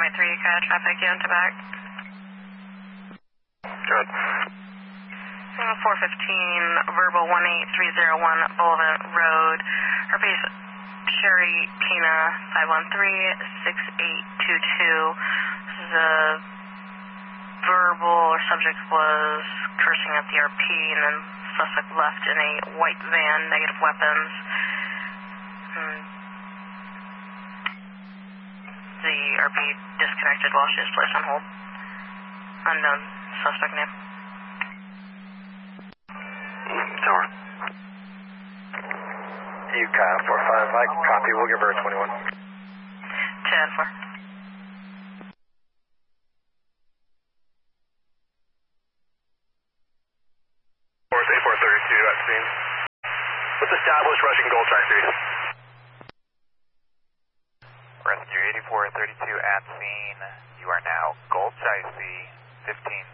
Utica, traffic into back. Good. 415, verbal 18301 Boulevard Road. Herpes Sherry Tina 513-6822. The verbal or subject was cursing at the RP, and then suspect left in a white van, negative weapons. The RP disconnected while she was placed on hold. Unknown suspect name. Tower. Utica 45, I copy, we'll give her a 21. 10-4. At scene. Let's establish Russian Gold Taxi. Rescue 8432 at scene. You are now Gold Taxi 15